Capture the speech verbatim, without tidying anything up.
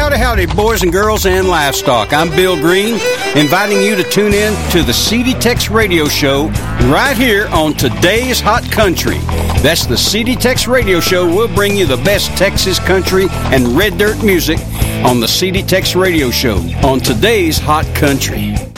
howdy, howdy, boys and girls and livestock. I'm Bill Green, inviting you to tune in to the C D Tex Radio Show right here on Today's Hot Country. That's the C D Tex Radio Show. We'll bring you the best Texas country and red dirt music on the C D Tex Radio Show on Today's Hot Country.